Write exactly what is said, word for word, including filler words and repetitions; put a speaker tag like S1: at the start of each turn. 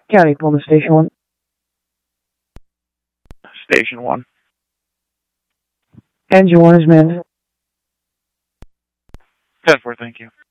S1: County, Pullman Station one.
S2: Station one.
S1: Engine one is manned.
S2: ten four, thank you.